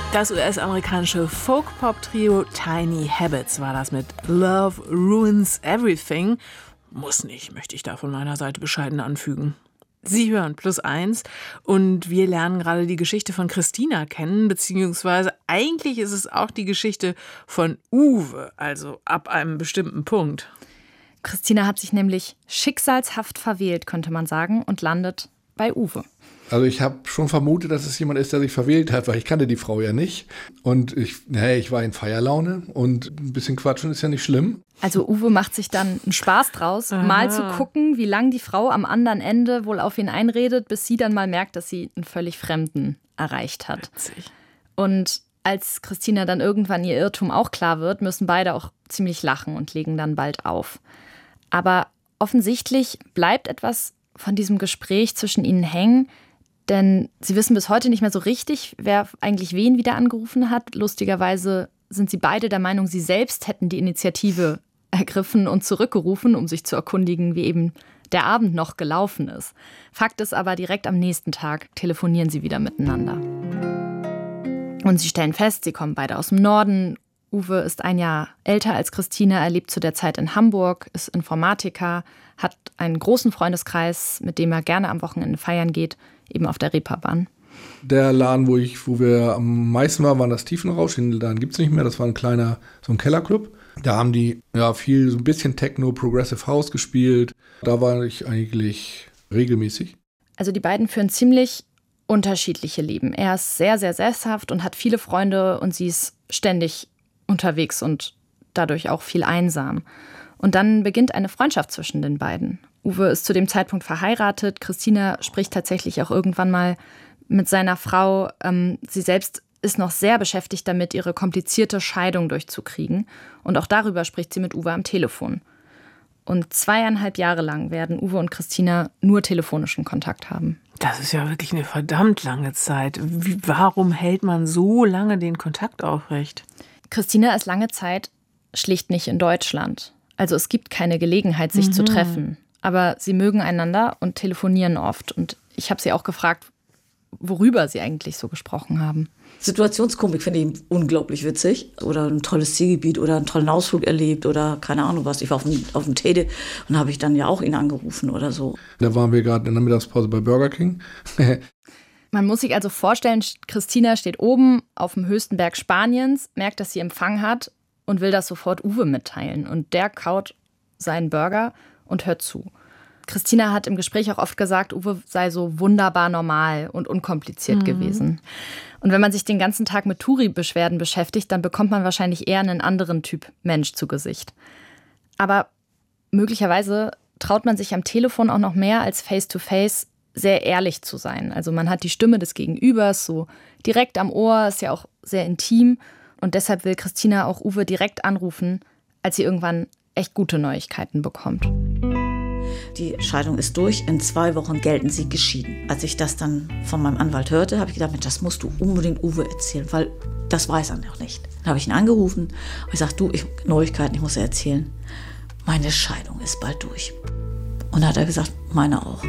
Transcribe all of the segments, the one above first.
Das US-amerikanische Folk-Pop-Trio Tiny Habits war das mit Love Ruins Everything. Muss nicht, möchte ich da von meiner Seite bescheiden anfügen. Sie hören +1 und wir lernen gerade die Geschichte von Christina kennen, beziehungsweise eigentlich ist es auch die Geschichte von Uwe, also ab einem bestimmten Punkt. Christina hat sich nämlich schicksalshaft verwählt, könnte man sagen, und landet bei Uwe. Also ich habe schon vermutet, dass es jemand ist, der sich verwählt hat, weil ich kannte die Frau ja nicht. Und ich war in Feierlaune und ein bisschen quatschen ist ja nicht schlimm. Also Uwe macht sich dann einen Spaß draus, mal zu gucken, wie lange die Frau am anderen Ende wohl auf ihn einredet, bis sie dann mal merkt, dass sie einen völlig Fremden erreicht hat. Witzig. Und als Christina dann irgendwann ihr Irrtum auch klar wird, müssen beide auch ziemlich lachen und legen dann bald auf. Aber offensichtlich bleibt etwas von diesem Gespräch zwischen ihnen hängen, denn sie wissen bis heute nicht mehr so richtig, wer eigentlich wen wieder angerufen hat. Lustigerweise sind sie beide der Meinung, sie selbst hätten die Initiative ergriffen und zurückgerufen, um sich zu erkundigen, wie eben der Abend noch gelaufen ist. Fakt ist aber, direkt am nächsten Tag telefonieren sie wieder miteinander. Und sie stellen fest, sie kommen beide aus dem Norden. Uwe ist 1 Jahr älter als Christina, er lebt zu der Zeit in Hamburg, ist Informatiker, hat einen großen Freundeskreis, mit dem er gerne am Wochenende feiern geht, eben auf der Reeperbahn. Der Laden, wo wir am meisten waren, war das Tiefenrausch. Den Laden gibt es nicht mehr. Das war so ein Kellerclub. Da haben die viel, so ein bisschen Techno, Progressive House gespielt. Da war ich eigentlich regelmäßig. Also die beiden führen ziemlich unterschiedliche Leben. Er ist sehr, sehr sesshaft und hat viele Freunde und sie ist ständig unterwegs und dadurch auch viel einsam. Und dann beginnt eine Freundschaft zwischen den beiden. Uwe ist zu dem Zeitpunkt verheiratet. Christina spricht tatsächlich auch irgendwann mal mit seiner Frau. Sie selbst ist noch sehr beschäftigt damit, ihre komplizierte Scheidung durchzukriegen. Und auch darüber spricht sie mit Uwe am Telefon. Und 2,5 Jahre lang werden Uwe und Christina nur telefonischen Kontakt haben. Das ist ja wirklich eine verdammt lange Zeit. Warum hält man so lange den Kontakt aufrecht? Christina ist lange Zeit schlicht nicht in Deutschland. Also es gibt keine Gelegenheit, sich zu treffen. Aber sie mögen einander und telefonieren oft. Und ich habe sie auch gefragt, worüber sie eigentlich so gesprochen haben. Situationskomik finde ich unglaublich witzig. Oder ein tolles Zielgebiet oder einen tollen Ausflug erlebt oder keine Ahnung was. Ich war auf dem Tede und habe ich dann ja auch ihn angerufen oder so. Da waren wir gerade in der Mittagspause bei Burger King. Man muss sich also vorstellen, Christina steht oben auf dem höchsten Berg Spaniens, merkt, dass sie Empfang hat und will das sofort Uwe mitteilen. Und der kaut seinen Burger und hört zu. Christina hat im Gespräch auch oft gesagt, Uwe sei so wunderbar normal und unkompliziert gewesen. Und wenn man sich den ganzen Tag mit Touri-Beschwerden beschäftigt, dann bekommt man wahrscheinlich eher einen anderen Typ Mensch zu Gesicht. Aber möglicherweise traut man sich am Telefon auch noch mehr als face-to-face sehr ehrlich zu sein. Also man hat die Stimme des Gegenübers so direkt am Ohr, ist ja auch sehr intim. Und deshalb will Christina auch Uwe direkt anrufen, als sie irgendwann echt gute Neuigkeiten bekommt. Die Scheidung ist durch, in 2 Wochen gelten sie geschieden. Als ich das dann von meinem Anwalt hörte, habe ich gedacht, Mensch, das musst du unbedingt Uwe erzählen, weil das weiß er noch nicht. Dann habe ich ihn angerufen und gesagt, du, Neuigkeiten, ich muss dir erzählen. Meine Scheidung ist bald durch. Und dann hat er gesagt, meine auch.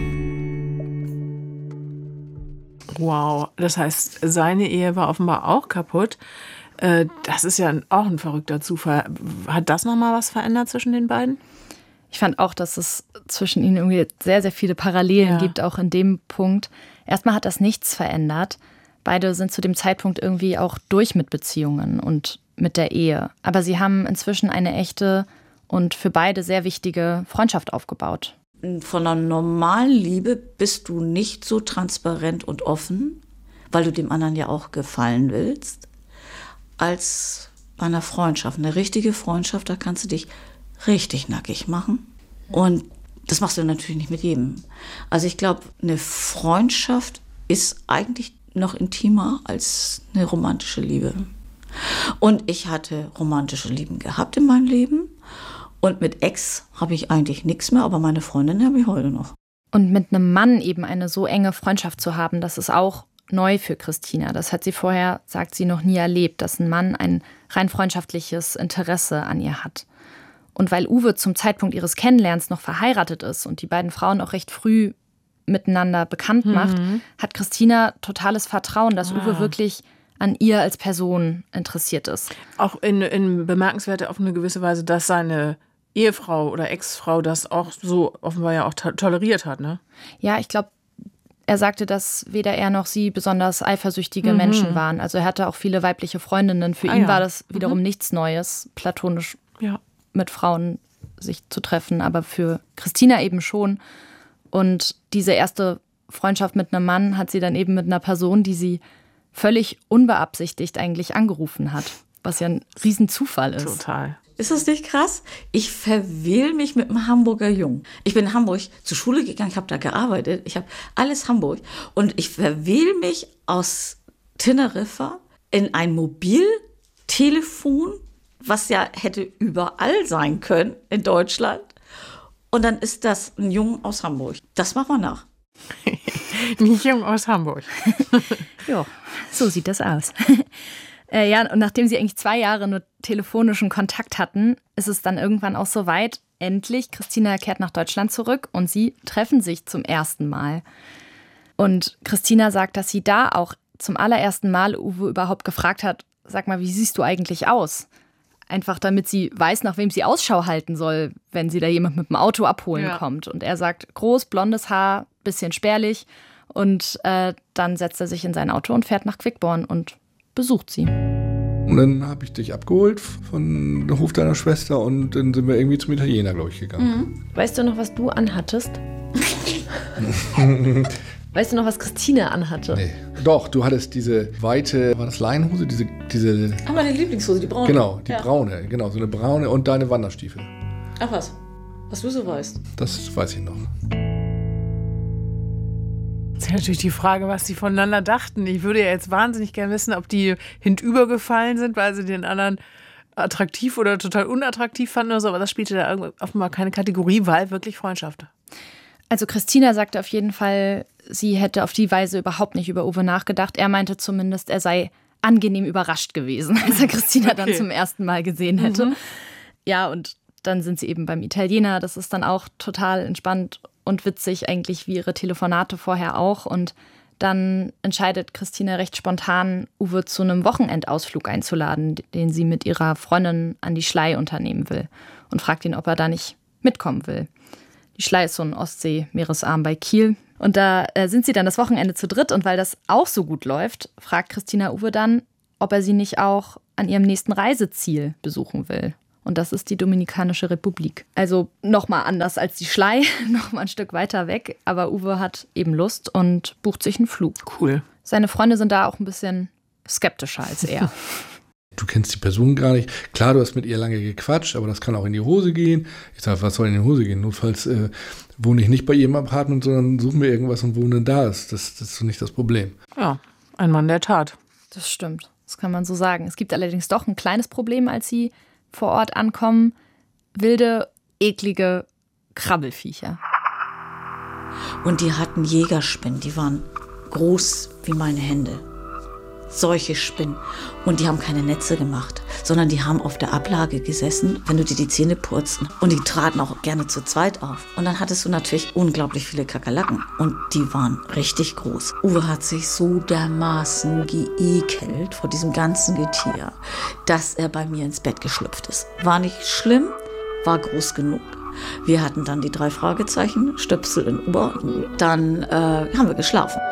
Wow, das heißt, seine Ehe war offenbar auch kaputt. Das ist ja auch ein verrückter Zufall. Hat das nochmal was verändert zwischen den beiden? Ich fand auch, dass es zwischen ihnen irgendwie sehr, sehr viele Parallelen gibt, auch in dem Punkt. Erstmal hat das nichts verändert. Beide sind zu dem Zeitpunkt irgendwie auch durch mit Beziehungen und mit der Ehe. Aber sie haben inzwischen eine echte und für beide sehr wichtige Freundschaft aufgebaut. Von einer normalen Liebe bist du nicht so transparent und offen, weil du dem anderen ja auch gefallen willst, als bei einer Freundschaft. Eine richtige Freundschaft, da kannst du dich richtig nackig machen. Und das machst du natürlich nicht mit jedem. Also ich glaube, eine Freundschaft ist eigentlich noch intimer als eine romantische Liebe. Und ich hatte romantische Lieben gehabt in meinem Leben. Und mit Ex habe ich eigentlich nichts mehr, aber meine Freundin habe ich heute noch. Und mit einem Mann eben eine so enge Freundschaft zu haben, das ist auch neu für Christina. Das hat sie vorher, sagt sie, noch nie erlebt, dass ein Mann ein rein freundschaftliches Interesse an ihr hat. Und weil Uwe zum Zeitpunkt ihres Kennenlernens noch verheiratet ist und die beiden Frauen auch recht früh miteinander bekannt macht, hat Christina totales Vertrauen, dass Uwe wirklich an ihr als Person interessiert ist. Auch in bemerkenswerte auf eine gewisse Weise, dass seine Ehefrau oder Ex-Frau das auch so offenbar ja auch toleriert hat, ne? Ja, ich glaube, er sagte, dass weder er noch sie besonders eifersüchtige Menschen waren. Also er hatte auch viele weibliche Freundinnen. Für ihn war das wiederum nichts Neues, platonisch mit Frauen sich zu treffen, aber für Christina eben schon. Und diese erste Freundschaft mit einem Mann hat sie dann eben mit einer Person, die sie völlig unbeabsichtigt eigentlich angerufen hat, was ja ein Riesenzufall ist. Total. Ist das nicht krass? Ich verwähl mich mit einem Hamburger Jungen. Ich bin in Hamburg zur Schule gegangen, ich habe da gearbeitet, ich habe alles Hamburg. Und ich verwähl mich aus Teneriffa in ein Mobiltelefon, was ja hätte überall sein können in Deutschland. Und dann ist das ein Junge aus Hamburg. Das machen wir nach. Ein Junge aus Hamburg. Ja, so sieht das aus. Ja, und nachdem sie eigentlich 2 Jahre nur telefonischen Kontakt hatten, ist es dann irgendwann auch soweit. Endlich, Christina kehrt nach Deutschland zurück und sie treffen sich zum ersten Mal. Und Christina sagt, dass sie da auch zum allerersten Mal Uwe überhaupt gefragt hat, sag mal, wie siehst du eigentlich aus? Einfach damit sie weiß, nach wem sie Ausschau halten soll, wenn sie da jemand mit dem Auto abholen kommt. Und er sagt, groß, blondes Haar, bisschen spärlich. Und dann setzt er sich in sein Auto und fährt nach Quickborn und besucht sie. Und dann habe ich dich abgeholt von dem Hof deiner Schwester und dann sind wir irgendwie zum Italiener, glaube ich, gegangen. Weißt du noch, was du anhattest? Weißt du noch, was Christine anhatte? Nee. Doch, du hattest diese weite, war das Leinenhose? Diese Ah, meine Lieblingshose, die braune. Genau, die braune, genau, so eine braune und deine Wanderstiefel. Ach was du so weißt. Das weiß ich noch. Das ist ja natürlich die Frage, was sie voneinander dachten. Ich würde ja jetzt wahnsinnig gerne wissen, ob die hinübergefallen sind, weil sie den anderen attraktiv oder total unattraktiv fanden oder so. Aber das spielte da offenbar keine Kategorie, weil wirklich Freundschaft. Also Christina sagte auf jeden Fall, sie hätte auf die Weise überhaupt nicht über Uwe nachgedacht. Er meinte zumindest, er sei angenehm überrascht gewesen, als er Christina dann zum ersten Mal gesehen hätte. Ja, und dann sind sie eben beim Italiener. Das ist dann auch total entspannt und witzig eigentlich, wie ihre Telefonate vorher auch. Und dann entscheidet Christina recht spontan, Uwe zu einem Wochenendausflug einzuladen, den sie mit ihrer Freundin an die Schlei unternehmen will. Und fragt ihn, ob er da nicht mitkommen will. Die Schlei ist so ein Ostsee-Meeresarm bei Kiel. Und da sind sie dann das Wochenende zu dritt. Und weil das auch so gut läuft, fragt Christina Uwe dann, ob er sie nicht auch an ihrem nächsten Reiseziel besuchen will. Und das ist die Dominikanische Republik. Also nochmal anders als die Schlei, nochmal ein Stück weiter weg. Aber Uwe hat eben Lust und bucht sich einen Flug. Cool. Seine Freunde sind da auch ein bisschen skeptischer als er. Du kennst die Person gar nicht. Klar, du hast mit ihr lange gequatscht, aber das kann auch in die Hose gehen. Ich sage, was soll in die Hose gehen? Notfalls wohne ich nicht bei ihr im Apartment, sondern suche mir irgendwas und wohne da. Das ist so nicht das Problem. Ja, ein Mann der Tat. Das stimmt, das kann man so sagen. Es gibt allerdings doch ein kleines Problem, als sie vor Ort ankommen. Wilde, eklige Krabbelfiecher. Und die hatten Jägerspinnen, die waren groß wie meine Hände. Solche Spinnen. Und die haben keine Netze gemacht, sondern die haben auf der Ablage gesessen, wenn du dir die Zähne purzt. Und die traten auch gerne zu zweit auf. Und dann hattest du natürlich unglaublich viele Kakerlaken. Und die waren richtig groß. Uwe hat sich so dermaßen geekelt vor diesem ganzen Getier, dass er bei mir ins Bett geschlüpft ist. War nicht schlimm, war groß genug. Wir hatten dann die 3 Fragezeichen, Stöpsel in Ohr. Dann haben wir geschlafen.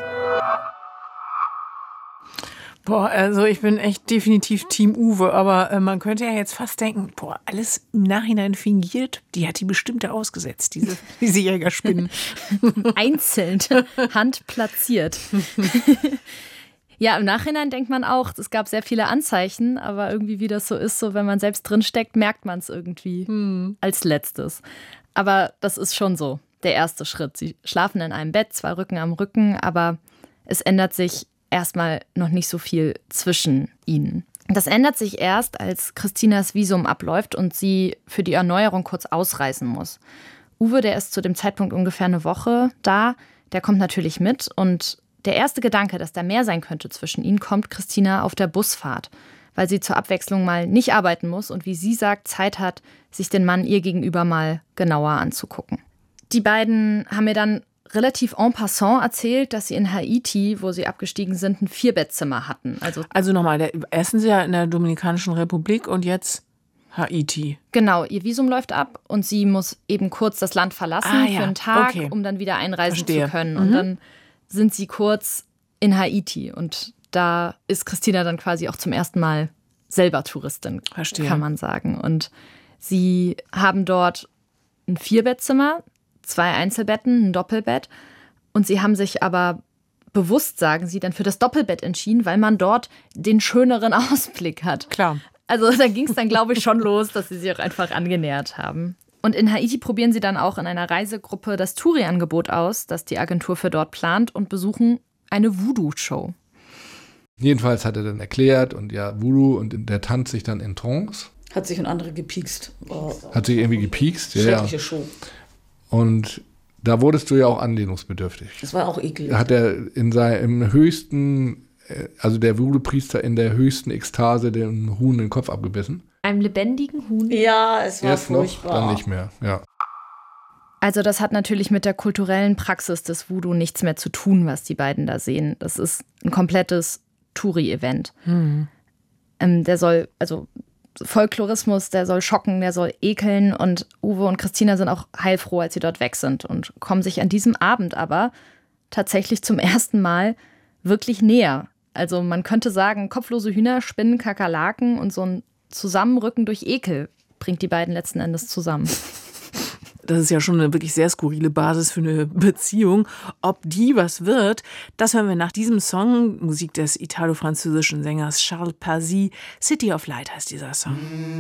Boah, also ich bin echt definitiv Team Uwe, aber man könnte ja jetzt fast denken, boah, alles im Nachhinein fingiert, die hat die bestimmt ausgesetzt, diese Jägerspinnen. Einzeln, handplatziert. Ja, im Nachhinein denkt man auch, es gab sehr viele Anzeichen, aber irgendwie wie das so ist, so wenn man selbst drinsteckt, merkt man es irgendwie als letztes. Aber das ist schon so, der erste Schritt. Sie schlafen in einem Bett, 2 Rücken am Rücken, aber es ändert sich erstmal noch nicht so viel zwischen ihnen. Das ändert sich erst, als Christinas Visum abläuft und sie für die Erneuerung kurz ausreisen muss. Uwe, der ist zu dem Zeitpunkt ungefähr eine Woche da, der kommt natürlich mit und der erste Gedanke, dass da mehr sein könnte zwischen ihnen, kommt Christina auf der Busfahrt, weil sie zur Abwechslung mal nicht arbeiten muss und wie sie sagt, Zeit hat, sich den Mann ihr gegenüber mal genauer anzugucken. Die beiden haben mir dann relativ en passant erzählt, dass sie in Haiti, wo sie abgestiegen sind, ein 4-Bettzimmer hatten. Also nochmal, erst sind sie ja in der Dominikanischen Republik und jetzt Haiti. Genau, ihr Visum läuft ab und sie muss eben kurz das Land verlassen für einen Tag, um dann wieder einreisen zu können. Und dann sind sie kurz in Haiti und da ist Christina dann quasi auch zum ersten Mal selber Touristin, kann man sagen. Und sie haben dort ein 4-Bettzimmer, 2 Einzelbetten, ein Doppelbett. Und sie haben sich aber bewusst, sagen sie, dann für das Doppelbett entschieden, weil man dort den schöneren Ausblick hat. Klar. Also da ging es dann, glaube ich, schon los, dass sie sich auch einfach angenähert haben. Und in Haiti probieren sie dann auch in einer Reisegruppe das Touri-Angebot aus, das die Agentur für dort plant, und besuchen eine Voodoo-Show. Jedenfalls hat er dann erklärt und ja, Voodoo, und der tanzt sich dann in Trance. Hat sich in andere gepiekst. Hat sich irgendwie gepiekst. Schreckliche Show. Und da wurdest du ja auch anlehnungsbedürftig. Das war auch eklig. Hat er im höchsten, also der Voodoo-Priester in der höchsten Ekstase den Huhn den Kopf abgebissen. Einem lebendigen Huhn? Ja, es war erst furchtbar. Noch, dann nicht mehr, ja. Also das hat natürlich mit der kulturellen Praxis des Voodoo nichts mehr zu tun, was die beiden da sehen. Das ist ein komplettes Touri-Event. Der soll, also Folklorismus, der soll schocken, der soll ekeln, und Uwe und Christina sind auch heilfroh, als sie dort weg sind, und kommen sich an diesem Abend aber tatsächlich zum ersten Mal wirklich näher. Also man könnte sagen, kopflose Hühner, Spinnen, Kakerlaken und so ein Zusammenrücken durch Ekel bringt die beiden letzten Endes zusammen. Das ist ja schon eine wirklich sehr skurrile Basis für eine Beziehung. Ob die was wird, das hören wir nach diesem Song, Musik des italo-französischen Sängers Charles Pazy. City of Light heißt dieser Song.